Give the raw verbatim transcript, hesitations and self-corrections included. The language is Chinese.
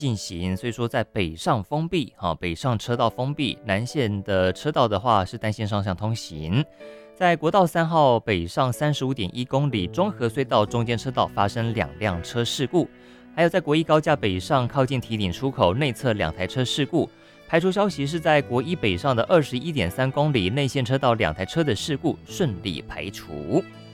进行，所以说在北上封闭，哈，北上车道封闭，南线的车道的话是单线双向通行。在国道三号北上三十五点一公里中和隧道中间车道发生两辆车事故，还有在国一高架北上靠近堤顶出口内侧两台车事故。排除消息是在国一北上的二十一点三公里内线车道两台车的事故顺利排除。